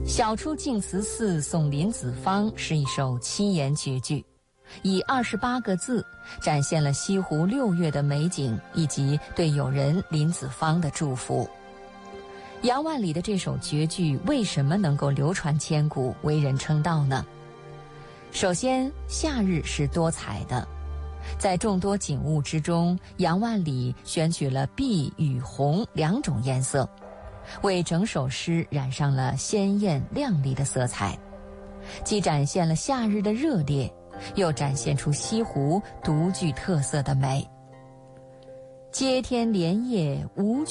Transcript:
小出净慈寺送林子方是一首7言绝句，以28个字展现了西湖6月的美景以及对友人林子方的祝福。杨万里的这首绝句为什么能够流传千古，为人称道呢？首先，夏日是多彩的，在众多景物之中，杨万里选取了碧与红2种颜色，为整首诗染上了鲜艳亮丽的色彩，既展现了夏日的热烈，又展现出西湖独具特色的美。接天莲叶无